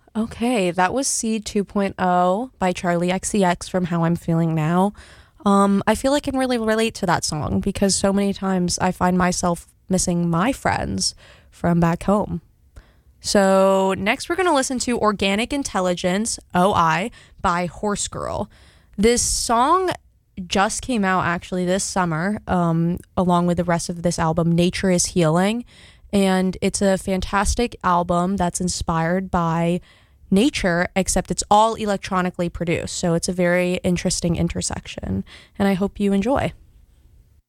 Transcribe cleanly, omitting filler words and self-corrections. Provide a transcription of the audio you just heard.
Okay, that was Seed 2.0 by Charlie XCX from How I'm Feeling Now. I feel I can really relate to that song because so many times I find myself missing my friends from back home. So, next we're going to listen to Organic Intelligence, OI, by Horse Girl. This song just came out actually this summer, along with the rest of this album, Nature is Healing. And it's a fantastic album that's inspired by nature, except it's all electronically produced. So it's a very interesting intersection. And I hope you enjoy.